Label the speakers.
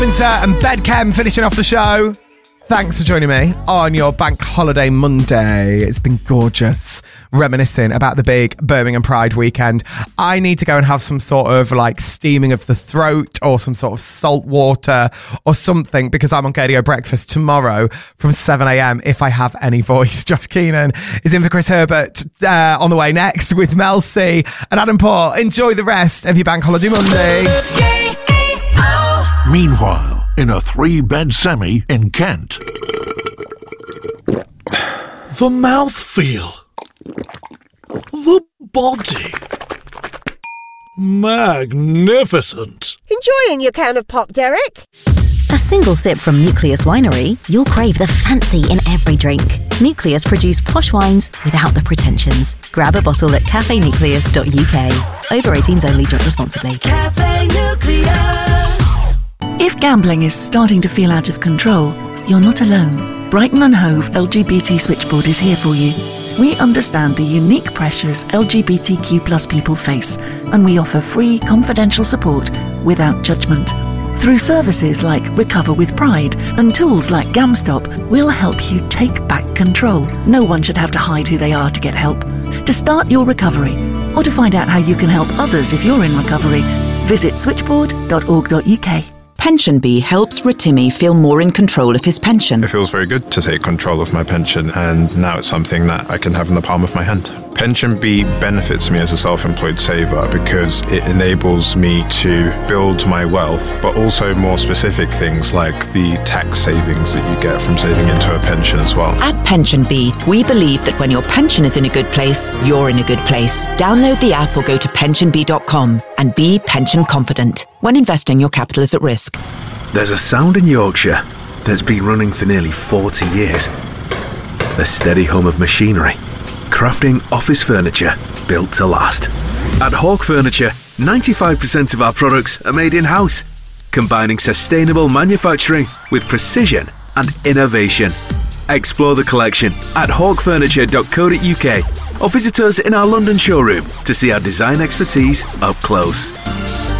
Speaker 1: Winter and Bedchem finishing off the show. Thanks for joining me on your Bank Holiday Monday. It's been gorgeous reminiscing about the big Birmingham Pride weekend. I need to go and have some sort of like steaming of the throat or some sort of salt water or something because I'm on KDO Breakfast tomorrow from 7 a.m. if I have any voice. Josh Keenan is in for Chris Herbert on the way next with Mel C and Adam Paul. Enjoy the rest of your Bank Holiday Monday.
Speaker 2: Meanwhile, in a 3-bed semi in Kent. The mouthfeel. The body. Magnificent.
Speaker 3: Enjoying your can of pop, Derek?
Speaker 4: A single sip from Nucleus Winery, you'll crave the fancy in every drink. Nucleus produce posh wines without the pretensions. Grab a bottle at cafenucleus.uk. Over 18s only, drink responsibly.
Speaker 5: Cafe Nucleus. If gambling is starting to feel out of control, you're not alone. Brighton and Hove LGBT Switchboard is here for you. We understand the unique pressures LGBTQ+ people face, and we offer free, confidential support without judgment. Through services like Recover with Pride and tools like GamStop, we'll help you take back control. No one should have to hide who they are to get help. To start your recovery, or to find out how you can help others if you're in recovery, visit switchboard.org.uk.
Speaker 6: PensionBee helps Rotimi feel more in control of his pension.
Speaker 7: It feels very good to take control of my pension, and now it's something that I can have in the palm of my hand. PensionBee benefits me as a self-employed saver because it enables me to build my wealth, but also more specific things like the tax savings that you get from saving into a pension as well.
Speaker 6: At PensionBee, we believe that when your pension is in a good place, you're in a good place. Download the app or go to pensionbee.com and be pension confident. When investing, your capital is at risk.
Speaker 8: There's a sound in Yorkshire that's been running for nearly 40 years. The steady hum of machinery, crafting office furniture built to last. At Hawk Furniture, 95% of our products are made in-house, combining sustainable manufacturing with precision and innovation. Explore the collection at hawkfurniture.co.uk or visit us in our London showroom to see our design expertise up close.